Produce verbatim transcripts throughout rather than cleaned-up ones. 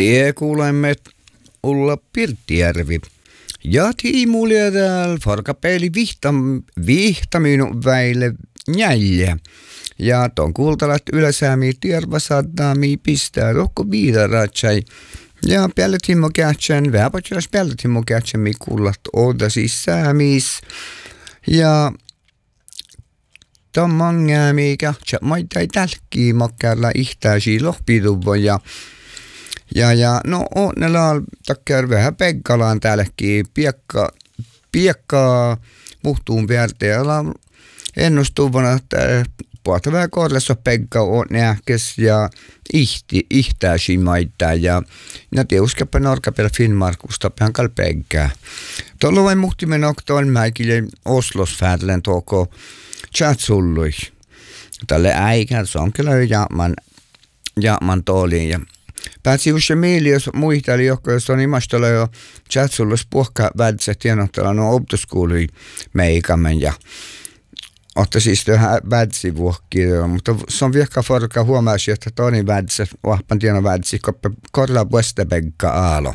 Tie kuulemme Ulla Pirttijärvi. Ja tiimulia täällä forkapeili vihtam, vihtaminen väille njälje. Ja ton kuultalat yläsäämi tiervasaddaami pistää lohko viidaratsai. Ja pällätimmo kähtsän, vähän potjelas pällätimmo kähtsän, mi kuulat oda siis säämis. Ja ton mangäämi kähtsä maitai tälkkiä makkärla ihtääsi lohpiduvvo ja Ja, ja no onnella takkar vähän pekkalaan täälläkin piekka, piekkaa muhtuun viertä ja ennustuvana, että puolta vähän korlessa pekka on nähkäs ja ihti, ihtääsi maittaa ja ja teuskapa norkapella Finnmarkusta pähän kalpekkää. Tuolla vain muhtimen oktoon mäikille Oslosfärlen toko chatsullui. Tälle äikään se on kyllä jaaman, jaaman tooliin ja päätsi usein mieli, jos muisteli joku, jos on imastella jo chatsullus puhka vädsä tienottella no optuskuului meikamen ja otta siis tähän vädsi vuohkia, mutta se on vielä forka huomasi, että toinen vädsä, vahpan tieno vädsi, koppe korla puestepekka aalo.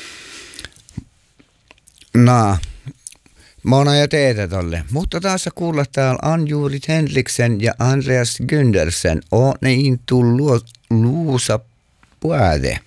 No, mona ja teetä tolle. Mutta taas kuulla täällä Ann-Jurit Henriksen ja Andreas Gündersen. O ne intu luusa puade.